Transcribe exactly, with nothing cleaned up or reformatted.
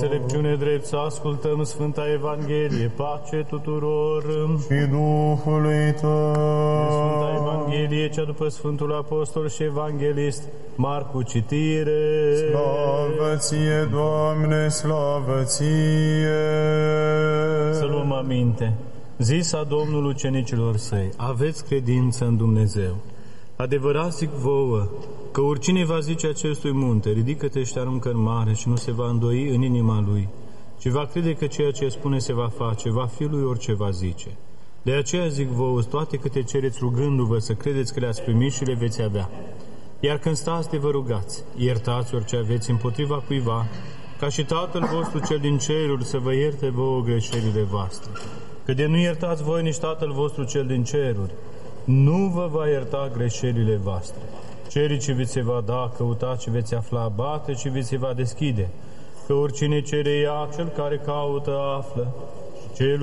înțelepciune drept să ascultăm Sfânta Evanghelie, pace tuturor. Și Duhului Tău. Sfânta Evanghelie, cea după Sfântul Apostol și Evanghelist Marcu, citire. Slavă Ție, Doamne, slavă Ție! Să luăm aminte. Zisa Domnul ucenicilor Săi, aveți credință în Dumnezeu. Adevărat zic vouă, că oricine va zice acestui munte, ridică-te și te aruncă în mare, și nu se va îndoi în inima lui, ci va crede că ceea ce spune se va face, va fi lui orice va zice. De aceea zic vouă, toate câte cereți rugându-vă, să credeți că le-ați primit și le veți avea. Iar când stați de vă rugați, iertați orice aveți împotriva cuiva, ca și Tatăl vostru cel din ceruri să vă ierte vouă greșelile voastre. Că de nu iertați voi, nici Tatăl vostru cel din ceruri nu vă va ierta greșelile voastre. Ceriți și vi se va da, căutați și veți afla, bate și vi se va deschide. Că oricine cere ia, cel care caută află, și cel